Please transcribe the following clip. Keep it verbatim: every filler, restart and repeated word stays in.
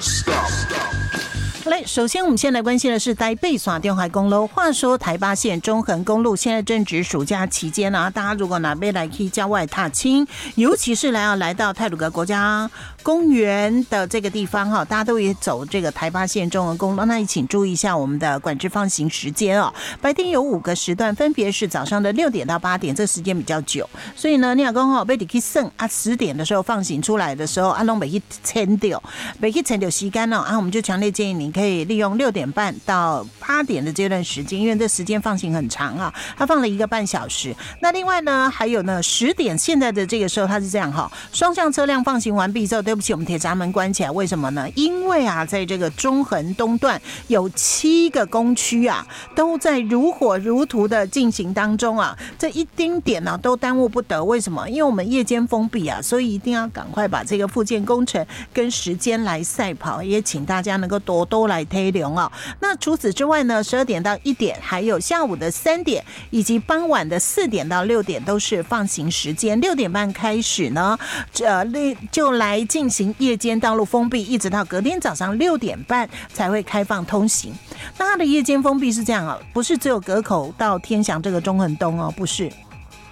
好嘞，首先我们先来关心的是台北线中海公路。话说台八线中横公路现在正值暑假期间啊，大家如果哪边来去郊外踏青，尤其是来要来到太鲁阁国家公园的这个地方哈，大家都也走这个台八线中横公路，那也请注意一下我们的管制放行时间哦。白天有五个时段，分别是早上的六点到八点，这时间比较久，所以呢，你要讲哈，被你去剩啊，十点的时候放行出来的时候，啊，拢没去撑掉，没去撑掉时间哦，啊，我们就强烈建议你。可以利用六点半到八点的这段时间，因为这时间放行很长啊，它放了一个半小时。那另外呢，还有呢，十点现在的这个时候它是这样哈，双向车辆放行完毕之后，对不起，我们铁闸门关起来，为什么呢？因为啊，在这个中横东段有七个工区啊，都在如火如荼的进行当中啊，这一丁点呢、啊、都耽误不得。为什么？因为我们夜间封闭啊，所以一定要赶快把这个复建工程跟时间来赛跑，也请大家能够多多来推动哦。那除此之外呢，十二点到一点，还有下午的三点，以及傍晚的四点到六点都是放行时间。六点半开始呢，呃，就来进行夜间道路封闭，一直到隔天早上六点半才会开放通行。那它的夜间封闭是这样哦，不是只有隔口到天祥这个中横东哦，不是，